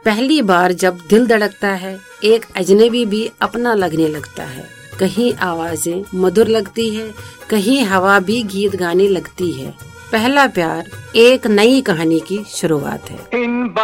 पहली बार जब दिल धड़कता है, एक अजनबी भी अपना लगने लगता है। कहीं आवाजें मधुर लगती है, कहीं हवा भी गीत गाने लगती है। पहला प्यार एक नई कहानी की शुरुआत है।